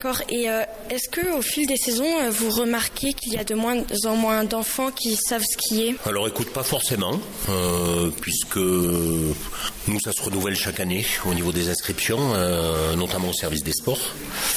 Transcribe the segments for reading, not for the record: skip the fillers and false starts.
D'accord. Et est-ce que au fil des saisons, vous remarquez qu'il y a de moins en moins d'enfants qui savent skier ? Alors écoute, pas forcément, puisque nous ça se renouvelle chaque année au niveau des inscriptions, notamment au service des sports.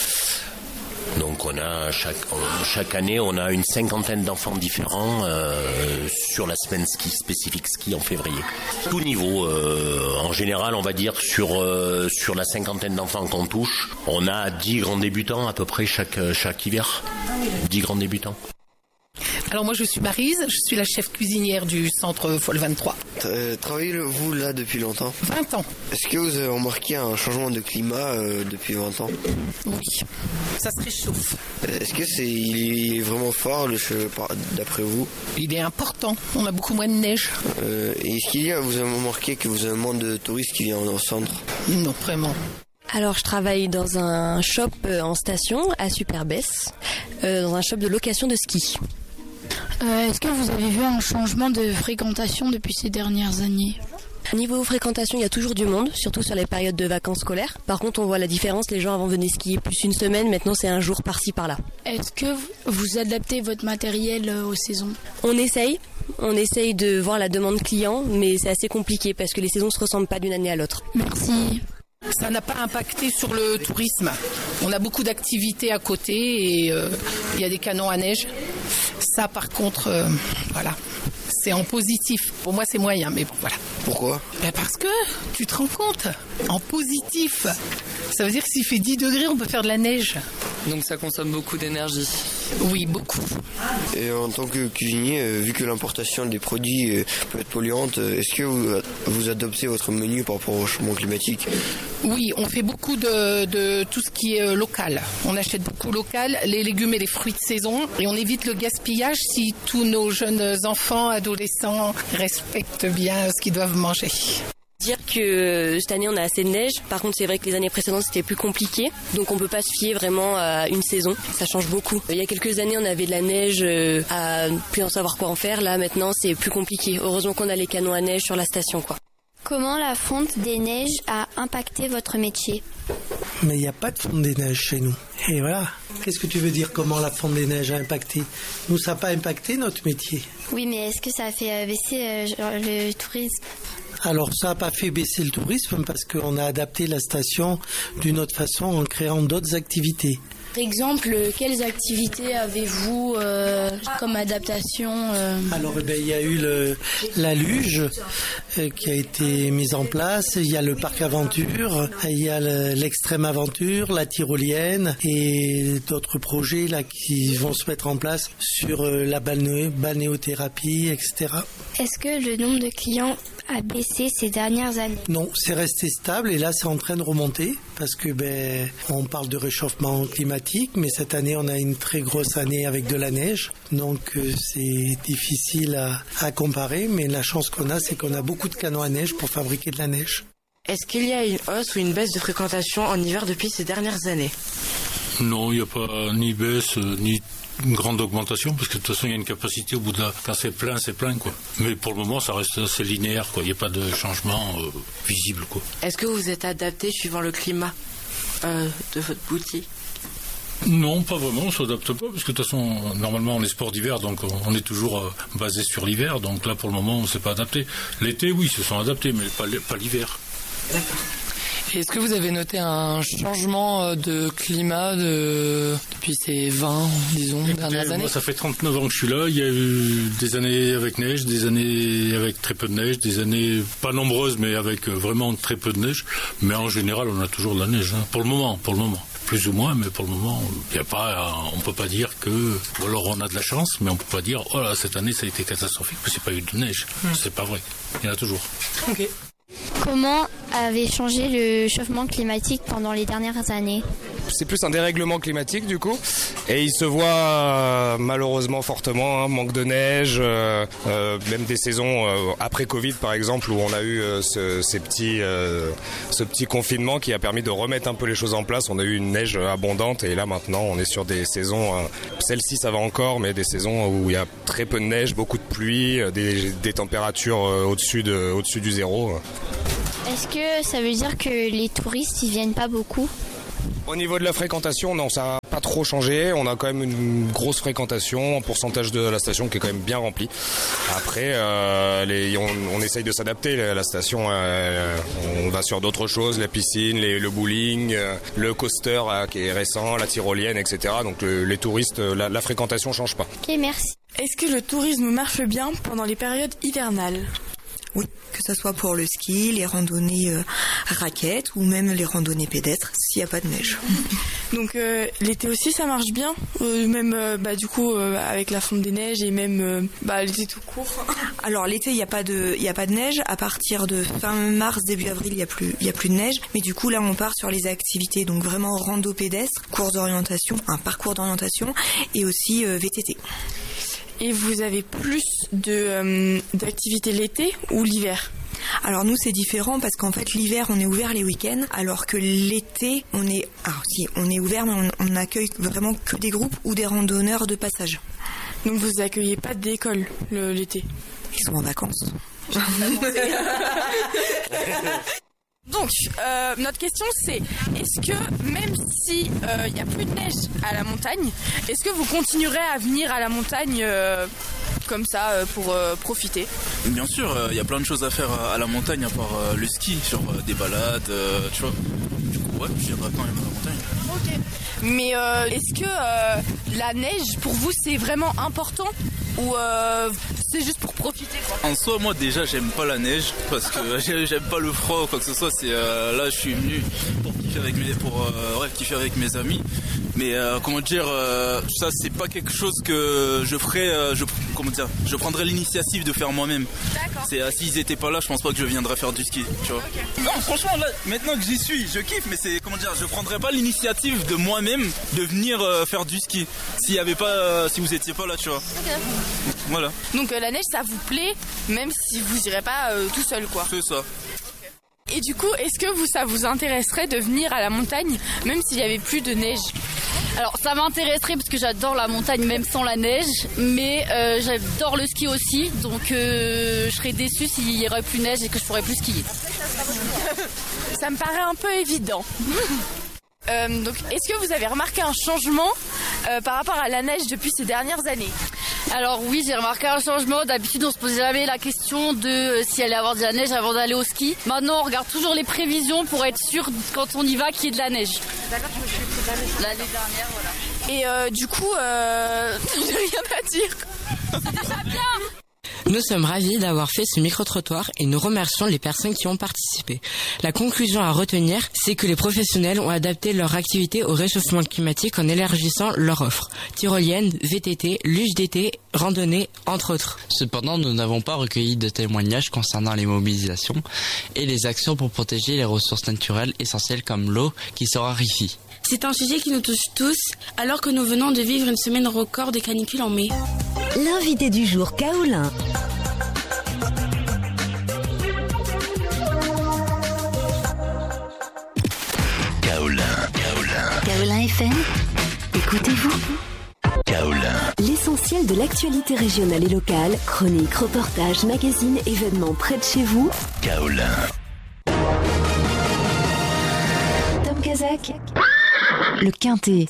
Donc on a chaque année on a une 50aine d'enfants différents sur la semaine spécifique ski en février. Tout niveau, en général on va dire sur la 50aine d'enfants qu'on touche, on a 10 grands débutants à peu près chaque hiver. 10 grands débutants. Alors moi je suis Maryse, je suis la chef cuisinière du centre Folle 23. Travaillez-vous là depuis longtemps ? 20 ans. Est-ce que vous avez remarqué un changement de climat depuis 20 ans ? Oui, ça se réchauffe. Est-ce que il est vraiment fort d'après vous ? Il est important, on a beaucoup moins de neige. Est-ce qu'il y a, vous avez remarqué que vous avez moins de touristes qui viennent au centre ? Non, vraiment. Alors je travaille dans un shop en station à Superbès, dans un shop de location de ski. Est-ce que vous avez vu un changement de fréquentation depuis ces dernières années ? Niveau fréquentation, il y a toujours du monde, surtout sur les périodes de vacances scolaires. Par contre, on voit la différence, les gens avant venaient skier plus une semaine, maintenant c'est un jour par-ci par-là. Est-ce que vous adaptez votre matériel aux saisons ? On essaye de voir la demande client, mais c'est assez compliqué parce que les saisons ne se ressemblent pas d'une année à l'autre. Merci. Ça n'a pas impacté sur le tourisme. On a beaucoup d'activités à côté et il y a des canons à neige. Ça, par contre, voilà, c'est en positif. Pour moi, c'est moyen, mais bon, voilà. Pourquoi ? Parce que, tu te rends compte, en positif, ça veut dire que s'il fait 10 degrés, on peut faire de la neige. Donc ça consomme beaucoup d'énergie. Oui, beaucoup. Et en tant que cuisinier, vu que l'importation des produits peut être polluante, est-ce que vous adoptez votre menu par rapport au changement climatique ? Oui, on fait beaucoup de tout ce qui est local. On achète beaucoup local, les légumes et les fruits de saison. Et on évite le gaspillage si tous nos jeunes enfants, adolescents respectent bien ce qu'ils doivent manger. Dire que cette année on a assez de neige, par contre c'est vrai que les années précédentes c'était plus compliqué, donc on peut pas se fier vraiment à une saison, ça change beaucoup. Il y a quelques années on avait de la neige à ne plus en savoir quoi en faire, là maintenant c'est plus compliqué. Heureusement qu'on a les canons à neige sur la station quoi. Comment la fonte des neiges a impacté votre métier ? Mais il n'y a pas de fonte des neiges chez nous. Et voilà. Qu'est-ce que tu veux dire, comment la fonte des neiges a impacté ? Nous, ça n'a pas impacté notre métier. Oui, mais est-ce que ça a fait baisser le tourisme ? Alors, ça n'a pas fait baisser le tourisme parce qu'on a adapté la station d'une autre façon en créant d'autres activités. Par exemple, quelles activités avez-vous comme adaptation Alors, il y a eu la luge qui a été mise en place, il y a le parc aventure, il y a l'extrême aventure, la tyrolienne et d'autres projets là qui vont se mettre en place sur la balnéothérapie, etc. Est-ce que le nombre de clients a baissé ces dernières années ? Non, c'est resté stable et là c'est en train de remonter parce que on parle de réchauffement climatique, mais cette année on a une très grosse année avec de la neige, donc c'est difficile à comparer, mais la chance qu'on a c'est qu'on a beaucoup de canons à neige pour fabriquer de la neige. Est-ce qu'il y a une hausse ou une baisse de fréquentation en hiver depuis ces dernières années ? Non, il n'y a pas ni baisse ni une grande augmentation parce que de toute façon il y a une capacité au bout de quand c'est plein quoi. Mais pour le moment ça reste assez linéaire quoi. Il n'y a pas de changement visible quoi. Est-ce que vous êtes adapté suivant le climat de votre boutique ? Non, pas vraiment, on ne s'adapte pas parce que de toute façon normalement on est sport d'hiver donc on est toujours basé sur l'hiver, donc là pour le moment on ne s'est pas adapté. L'été oui, ils se sont adaptés mais pas l'hiver. D'accord. Est-ce que vous avez noté un changement de climat depuis ces 20, disons, dernières années ? Moi, ça fait 39 ans que je suis là. Il y a eu des années avec neige, des années avec très peu de neige, des années pas nombreuses, mais avec vraiment très peu de neige. Mais en général, on a toujours de la neige, hein. Pour le moment. Plus ou moins, mais pour le moment, on peut pas dire que, ou alors on a de la chance, mais on peut pas dire, oh là, cette année, ça a été catastrophique, parce qu'il n'y a pas eu de neige. C'est pas vrai. Il y en a toujours. Ok. Comment avait changé le chauffement climatique pendant les dernières années ? C'est plus un dérèglement climatique du coup, et il se voit malheureusement fortement, manque de neige, même des saisons après Covid par exemple où on a eu ce petit confinement qui a permis de remettre un peu les choses en place. On a eu une neige abondante et là maintenant on est sur des saisons, celle-ci ça va encore, mais des saisons où il y a très peu de neige, beaucoup de pluie, des températures au-dessus du zéro. Est-ce que ça veut dire que les touristes ils viennent pas beaucoup ? Au niveau de la fréquentation, non, ça n'a trop changé. On a quand même une grosse fréquentation, un pourcentage de la station qui est quand même bien rempli. Après, on essaye de s'adapter. La station, on va sur d'autres choses, la piscine, le bowling, le coaster qui est récent, la tyrolienne, etc. Donc les touristes, la fréquentation change pas. Ok, merci. Est-ce que le tourisme marche bien pendant les périodes hivernales ? Oui, que ce soit pour le ski, les randonnées raquettes ou même les randonnées pédestres s'il n'y a pas de neige. Donc l'été aussi ça marche bien, même du coup avec la fonte des neiges et même l'été tout court. Alors l'été il n'y a pas de neige, à partir de fin mars début avril il y a plus de neige, mais du coup là on part sur les activités donc vraiment rando pédestre, course d'orientation, un parcours d'orientation et aussi VTT. Et vous avez plus d'activités l'été ou l'hiver ? Alors nous c'est différent parce qu'en fait l'hiver on est ouvert les week-ends alors que l'été on est ouvert mais on n'accueille vraiment que des groupes ou des randonneurs de passage. Donc vous accueillez pas d'école l'été ? Ils sont en vacances. Donc, notre question c'est, est-ce que même si il n'y a plus de neige à la montagne, est-ce que vous continuerez à venir à la montagne comme ça pour profiter ? Bien sûr, il y a plein de choses à faire à la montagne à part le ski, sur des balades, tu vois. Du coup, ouais, je viendrai quand même à la montagne. Ok. Mais est-ce que la neige, pour vous, c'est vraiment important ou c'est juste pour profiter quoi ? En soi, moi déjà, j'aime pas la neige parce que j'aime pas le froid ou quoi que ce soit. C'est là, je suis venu pour kiffer avec mes amis. Mais ça c'est pas quelque chose que je ferais. Je prendrais l'initiative de faire moi-même. D'accord. S'ils étaient pas là, je pense pas que je viendrais faire du ski. Tu vois. Okay. Non, franchement là, maintenant que j'y suis, je kiffe. Mais je prendrais pas l'initiative de moi-même de venir faire du ski. Si vous étiez pas là, tu vois. Okay. Voilà. Donc la neige, ça vous plaît, même si vous irez pas tout seul, quoi. C'est ça. Okay. Et du coup, est-ce que ça vous intéresserait de venir à la montagne, même s'il y avait plus de neige ? Alors ça m'intéresserait parce que j'adore la montagne même sans la neige, mais j'adore le ski aussi, donc je serais déçue s'il y aurait plus de neige et que je pourrais plus skier. Ça me paraît un peu évident. Donc, est-ce que vous avez remarqué un changement par rapport à la neige depuis ces dernières années ? Alors oui, j'ai remarqué un changement. D'habitude, on se posait jamais la question de s'il allait y avoir de la neige avant d'aller au ski. Maintenant, on regarde toujours les prévisions pour être sûr quand on y va qu'il y ait de la neige. D'accord, tu me suis l'année dernière, voilà. Et du coup, j'ai rien à dire. C'est déjà bien. Nous sommes ravis d'avoir fait ce micro-trottoir et nous remercions les personnes qui ont participé. La conclusion à retenir, c'est que les professionnels ont adapté leur activité au réchauffement climatique en élargissant leur offre. Tyrolienne, VTT, luge d'été, randonnée, entre autres. Cependant, nous n'avons pas recueilli de témoignages concernant les mobilisations et les actions pour protéger les ressources naturelles essentielles comme l'eau qui se raréfie. C'est un sujet qui nous touche tous, alors que nous venons de vivre une semaine record de canicule en mai. L'invité du jour, Kaolin. Kaolin FM, écoutez-vous. Kaolin. L'essentiel de l'actualité régionale et locale, chroniques, reportages, magazines, événements près de chez vous. Kaolin. Tom Kazak. Le Quintet.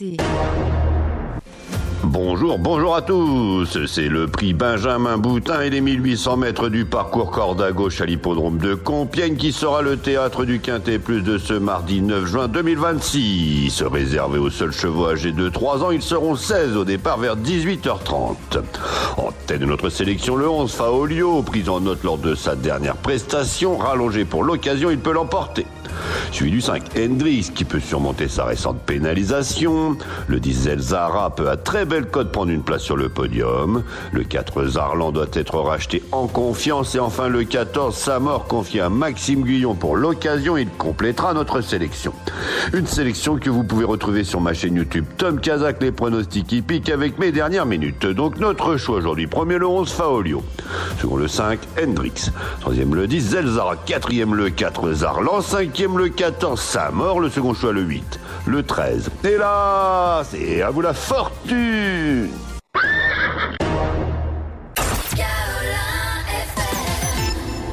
Bonjour à tous. C'est le prix Benjamin Boutin et les 1800 mètres du parcours corde à gauche à l'hippodrome de Compiègne qui sera le théâtre du Quintet Plus de ce mardi 9 juin 2026. Réservé aux seuls chevaux âgés de 3 ans, ils seront 16 au départ vers 18h30. En tête de notre sélection, le 11 Faolio, pris en note lors de sa dernière prestation, rallongé pour l'occasion, il peut l'emporter. Suivi du 5, Hendrix, qui peut surmonter sa récente pénalisation. Le 10, Zelzara peut à très belle cote prendre une place sur le podium. Le 4, Zarlan doit être racheté en confiance. Et enfin, le 14, Samor, confié à Maxime Guyon pour l'occasion. Il complétera notre sélection. Une sélection que vous pouvez retrouver sur ma chaîne YouTube Tom Kazak, les pronostics hippiques avec mes dernières minutes. Donc notre choix aujourd'hui, premier le 11, Faolio. Second le 5, Hendrix. Troisième le 10, Zelzara. Quatrième le 4, Zarlan. Cinquième le 14, Samor. Le second choix le 8, le 13. Et là, c'est à vous la fortune.